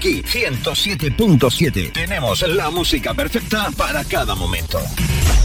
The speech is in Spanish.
Aquí, 107.7. Tenemos la música perfecta para cada momento.